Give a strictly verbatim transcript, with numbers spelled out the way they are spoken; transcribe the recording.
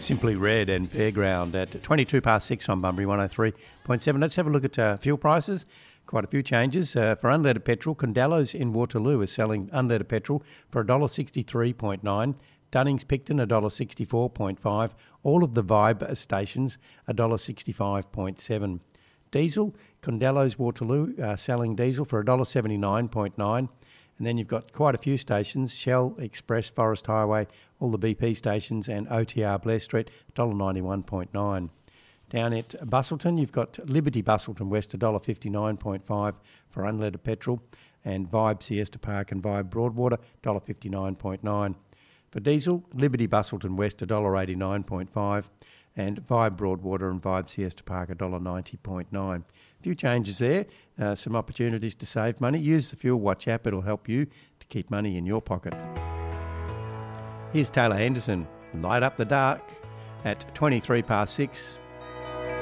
Simply Red and Fairground at twenty-two past six on Bunbury one oh three point seven. Let's have a look at uh, fuel prices. Quite a few changes. Uh, for unleaded petrol, Condello's in Waterloo is selling unleaded petrol for one dollar sixty-three point nine. Dunnings Picton one dollar sixty-four point five. All of the Vibe stations one dollar sixty-five point seven. Diesel, Condello's Waterloo uh, selling diesel for one dollar seventy-nine point nine. And then you've got quite a few stations, Shell, Express, Forest Highway, all the B P stations, and O T R Blair Street, one dollar ninety-one point nine. Down at Busselton, you've got Liberty Busselton West, one dollar fifty-nine point five for unleaded petrol, and Vibe Siesta Park and Vibe Broadwater, one dollar fifty-nine point nine. For diesel, Liberty Busselton West, one dollar eighty-nine point five, and Vibe Broadwater and Vibe Siesta Park, one dollar ninety point nine. A few changes there, uh, some opportunities to save money. Use the Fuel Watch app, it'll help you to keep money in your pocket. Here's Taylor Henderson, Light Up the Dark, at twenty-three past six.